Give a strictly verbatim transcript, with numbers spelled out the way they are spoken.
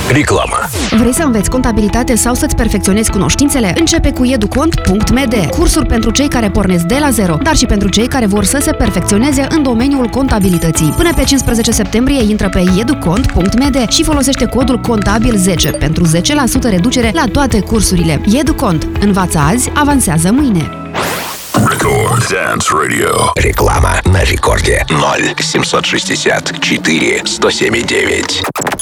Реклама. Vrei să înveți contabilitate sau să-ți perfecționezi cunoștințele? Începe cu educont punct m d. Cursuri pentru cei care pornesc de la zero, dar și pentru cei care vor să se perfecționeze în domeniul contabilității. Până pe cincisprezece septembrie intră pe educont punct m d și folosește codul contabil zece pentru zece la sută reducere la toate cursurile. Educont. Învață azi, avansează mâine. Record Dance Radio. Реклама на рекорде ноль семьсот шестьдесят четыре сто семь девять.